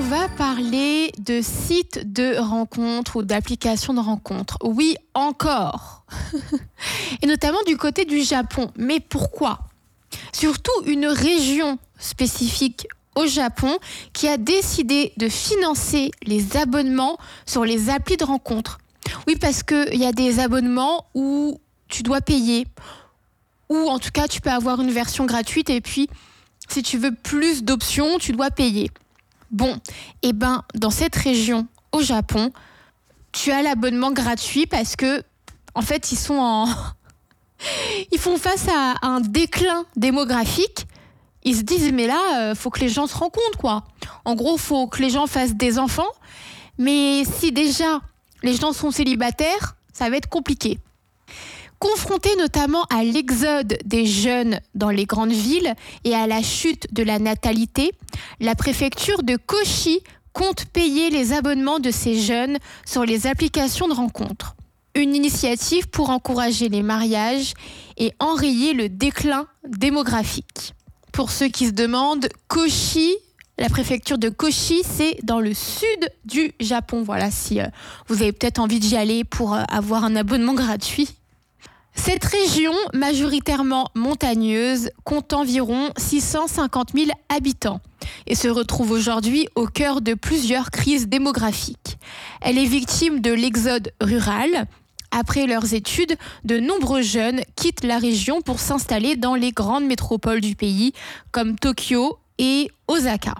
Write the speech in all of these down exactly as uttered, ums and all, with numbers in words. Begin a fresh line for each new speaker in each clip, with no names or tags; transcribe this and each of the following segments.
va parler de sites de rencontres ou d'applications de rencontres. Oui, encore. Et notamment du côté du Japon. Mais pourquoi ? Surtout une région spécifique au Japon qui a décidé de financer les abonnements sur les applis de rencontres. Oui, parce qu'il y a des abonnements où tu dois payer, ou en tout cas tu peux avoir une version gratuite et puis si tu veux plus d'options, tu dois payer. Bon, et ben dans cette région au Japon, tu as l'abonnement gratuit parce que en fait ils sont en ils font face à un déclin démographique. Ils se disent mais là euh, faut que les gens se rendent compte quoi. En gros, faut que les gens fassent des enfants, mais si déjà les gens sont célibataires, ça va être compliqué. Confrontés notamment à l'exode des jeunes dans les grandes villes et à la chute de la natalité, la préfecture de Kochi compte payer les abonnements de ces jeunes sur les applications de rencontres. Une initiative pour encourager les mariages et enrayer le déclin démographique. Pour ceux qui se demandent, Kochi, la préfecture de Kochi, c'est dans le sud du Japon. Voilà, si euh, vous avez peut-être envie d'y aller pour euh, avoir un abonnement gratuit. Cette région, majoritairement montagneuse, compte environ six cent cinquante mille habitants et se retrouve aujourd'hui au cœur de plusieurs crises démographiques. Elle est victime de l'exode rural. Après leurs études, de nombreux jeunes quittent la région pour s'installer dans les grandes métropoles du pays, comme Tokyo et Osaka.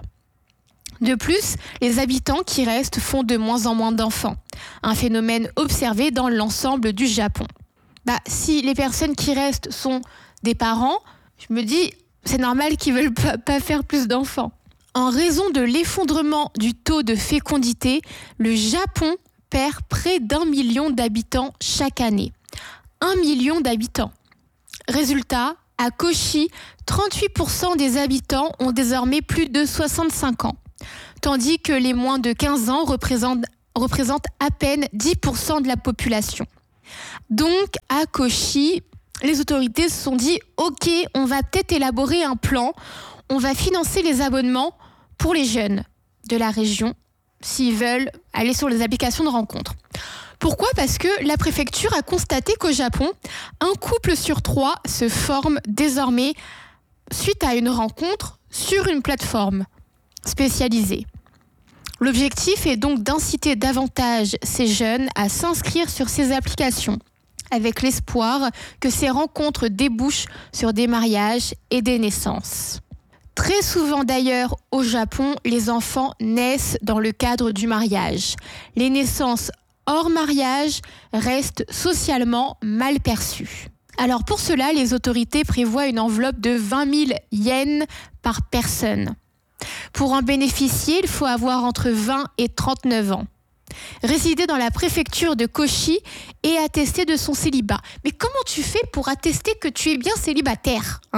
De plus, les habitants qui restent font de moins en moins d'enfants, un phénomène observé dans l'ensemble du Japon. Bah, si les personnes qui restent sont des parents, je me dis, c'est normal qu'ils ne veulent pas, pas faire plus d'enfants. En raison de l'effondrement du taux de fécondité, le Japon perd près d'un million d'habitants chaque année. Un million d'habitants. Résultat, à Kochi, trente-huit pour cent des habitants ont désormais plus de soixante-cinq ans, tandis que les moins de quinze ans représentent, représentent à peine dix pour cent de la population. Donc, à Kochi, les autorités se sont dit « Ok, on va peut-être élaborer un plan, on va financer les abonnements pour les jeunes de la région s'ils veulent aller sur les applications de rencontres. » Pourquoi ? Parce que la préfecture a constaté qu'au Japon, un couple sur trois se forme désormais suite à une rencontre sur une plateforme spécialisée. L'objectif est donc d'inciter davantage ces jeunes à s'inscrire sur ces applications, avec l'espoir que ces rencontres débouchent sur des mariages et des naissances. Très souvent d'ailleurs, au Japon, les enfants naissent dans le cadre du mariage. Les naissances hors mariage restent socialement mal perçues. Alors pour cela, les autorités prévoient une enveloppe de vingt mille yens par personne. Pour en bénéficier, il faut avoir entre vingt et trente-neuf ans. Résider dans la préfecture de Kochi et attester de son célibat. Mais comment tu fais pour attester que tu es bien célibataire, hein ?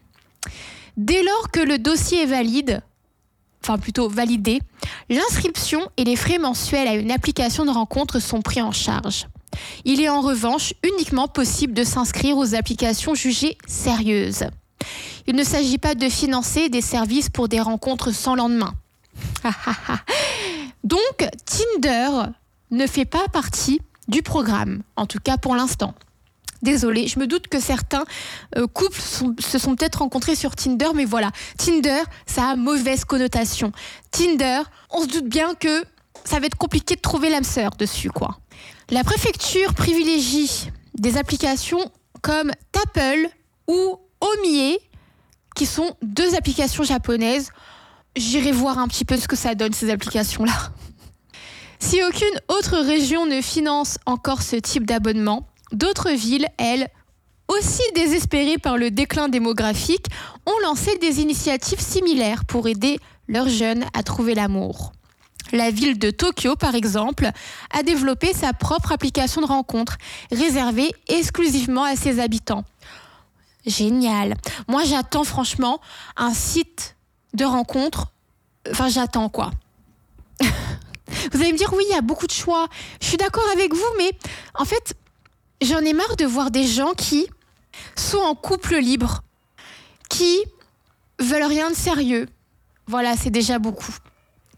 Dès lors que le dossier est valide, enfin plutôt validé, l'inscription et les frais mensuels à une application de rencontre sont pris en charge. Il est en revanche uniquement possible de s'inscrire aux applications jugées sérieuses. Il ne s'agit pas de financer des services pour des rencontres sans lendemain. Donc, Tinder ne fait pas partie du programme, en tout cas pour l'instant. Désolée, je me doute que certains euh, couples sont, se sont peut-être rencontrés sur Tinder, mais voilà, Tinder, ça a mauvaise connotation. Tinder, on se doute bien que ça va être compliqué de trouver l'âme sœur dessus, quoi. La préfecture privilégie des applications comme Tapple ou Omie, qui sont deux applications japonaises. J'irai voir un petit peu ce que ça donne, ces applications-là. Si aucune autre région ne finance encore ce type d'abonnement, d'autres villes, elles, aussi désespérées par le déclin démographique, ont lancé des initiatives similaires pour aider leurs jeunes à trouver l'amour. La ville de Tokyo, par exemple, a développé sa propre application de rencontre, réservée exclusivement à ses habitants. Génial. Moi, j'attends franchement un site de rencontre. Enfin, j'attends quoi. Vous allez me dire, oui, il y a beaucoup de choix. Je suis d'accord avec vous, mais en fait, j'en ai marre de voir des gens qui sont en couple libre, qui veulent rien de sérieux. Voilà, c'est déjà beaucoup.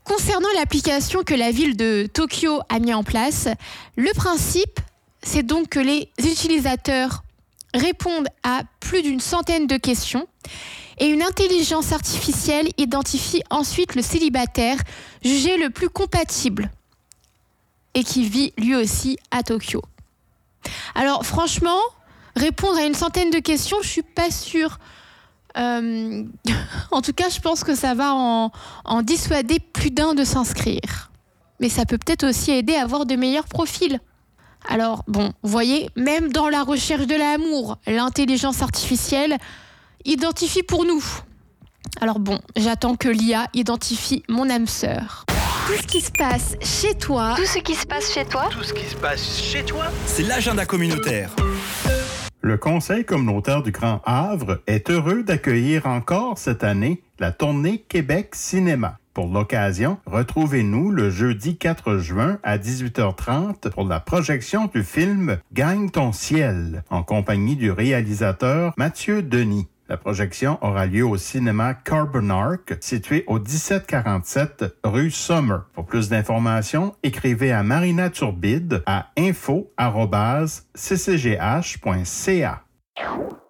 Concernant l'application que la ville de Tokyo a mis en place, le principe, c'est donc que les utilisateurs répondent à plus d'une centaine de questions et une intelligence artificielle identifie ensuite le célibataire jugé le plus compatible et qui vit lui aussi à Tokyo. Alors franchement, répondre à une centaine de questions, je suis pas sûre. Euh, en tout cas, je pense que ça va en, en dissuader plus d'un de s'inscrire. Mais ça peut peut-être aussi aider à avoir de meilleurs profils. Alors, bon, vous voyez, même dans la recherche de l'amour, l'intelligence artificielle identifie pour nous. Alors bon, j'attends que l'I A identifie mon âme sœur. Tout ce qui se passe chez toi.
Tout ce qui se passe chez toi.
Tout ce qui se passe chez toi.
C'est l'agenda communautaire.
Le Conseil communautaire du Grand Havre est heureux d'accueillir encore cette année la tournée Québec Cinéma. Pour l'occasion, retrouvez-nous le jeudi quatre juin à dix-huit heures trente pour la projection du film Gagne ton ciel, en compagnie du réalisateur Mathieu Denis. La projection aura lieu au cinéma Carbonark, situé au dix-sept quarante-sept rue Sommer. Pour plus d'informations, écrivez à Marina Turbide à info arobase c c g h point c a.